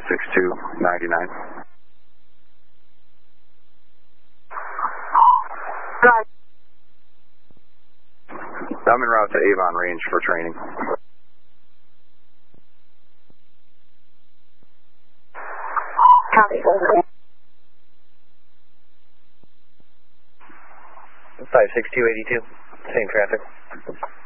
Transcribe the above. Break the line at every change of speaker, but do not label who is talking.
56299.
Right.
I'm en route to Avon Range for training.
Copy.
56282, same traffic.